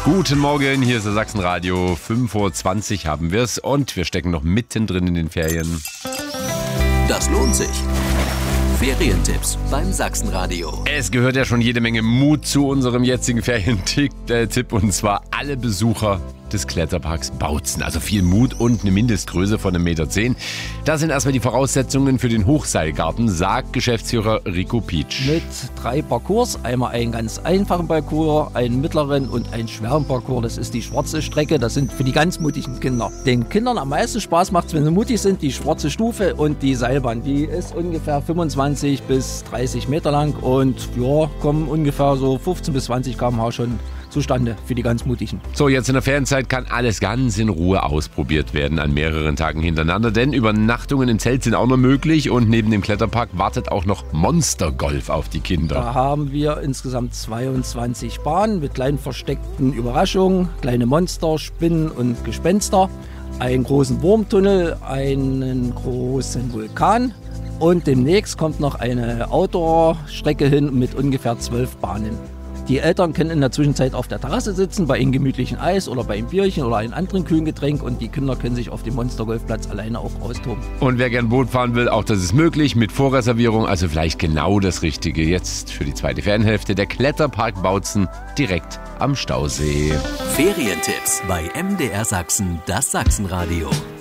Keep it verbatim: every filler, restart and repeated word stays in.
Guten Morgen, hier ist das Sachsenradio. fünf Uhr zwanzig haben wir es und wir stecken noch mittendrin in den Ferien. Das lohnt sich. Ferientipps beim Sachsenradio. Es gehört ja schon jede Menge Mut zu unserem jetzigen Ferientipp, und zwar alle Besucher des Kletterparks Bautzen. Also viel Mut und eine Mindestgröße von einem Meter zehn. Das sind erstmal die Voraussetzungen für den Hochseilgarten, sagt Geschäftsführer Rico Pietsch. Mit drei Parcours, einmal einen ganz einfachen Parcours, einen mittleren und einen schweren Parcours. Das ist die schwarze Strecke, das sind für die ganz mutigen Kinder. Den Kindern am meisten Spaß macht es, wenn sie mutig sind, die schwarze Stufe und die Seilbahn. Die ist ungefähr fünfundzwanzig bis dreißig Meter lang und ja, kommen ungefähr so fünfzehn bis zwanzig Kilometer pro Stunde schon zustande für die ganz Mutigen. So, jetzt in der Ferienzeit kann alles ganz in Ruhe ausprobiert werden an mehreren Tagen hintereinander, denn Übernachtungen im Zelt sind auch noch möglich und neben dem Kletterpark wartet auch noch Monstergolf auf die Kinder. Da haben wir insgesamt zweiundzwanzig Bahnen mit kleinen versteckten Überraschungen, kleine Monster, Spinnen und Gespenster, einen großen Wurmtunnel, einen großen Vulkan und demnächst kommt noch eine Outdoor-Strecke hin mit ungefähr zwölf Bahnen. Die Eltern können in der Zwischenzeit auf der Terrasse sitzen, bei einem gemütlichen Eis oder bei einem Bierchen oder einem anderen kühlen Getränk und die Kinder können sich auf dem Monstergolfplatz alleine auch austoben. Und wer gern Boot fahren will, auch das ist möglich mit Vorreservierung, also vielleicht genau das Richtige jetzt für die zweite Ferienhälfte. Der Kletterpark Bautzen direkt am Stausee. Ferientipps bei M D R Sachsen, das Sachsenradio.